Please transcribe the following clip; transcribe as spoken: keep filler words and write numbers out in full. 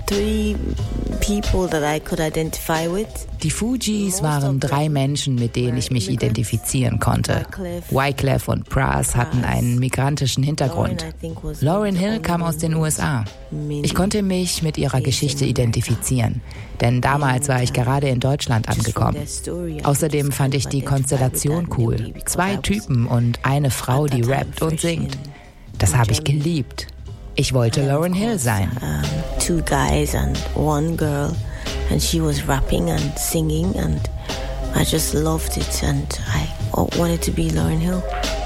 three people that I could identify with. Die Fugees waren drei Menschen, mit denen ich mich identifizieren konnte. Wyclef und Pras hatten einen migrantischen Hintergrund. Lauryn Hill kam aus den U S A. Ich konnte mich mit ihrer Geschichte identifizieren, denn damals war ich gerade in Deutschland angekommen. Außerdem fand ich die Konstellation cool. Zwei Typen und eine Frau, die rappt und singt. Das habe ich geliebt. Ich wollte Lauryn Hill sein. Um, two guys and one girl, and she was rapping and singing, and I just loved it, and I wanted to be Lauryn Hill.